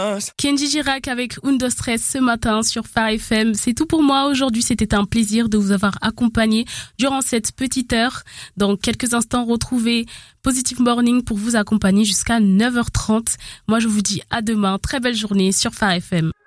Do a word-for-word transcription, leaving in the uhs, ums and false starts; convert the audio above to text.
Kenji Girac avec Undo Stress ce matin sur Phare F M. C'est tout pour moi aujourd'hui. C'était un plaisir de vous avoir accompagné durant cette petite heure. Dans quelques instants, retrouvez Positive Morning pour vous accompagner jusqu'à neuf heures trente. Moi, je vous dis à demain. Très belle journée sur Phare F M.